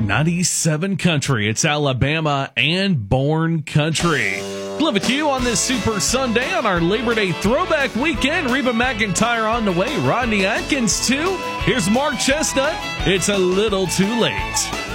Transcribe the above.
97 Country. It's Alabama and Born Country. Live with you on this Super Sunday on our Labor Day throwback weekend. Reba McEntire on the way. Rodney Atkins too. Here's Mark Chestnut. It's a little too late.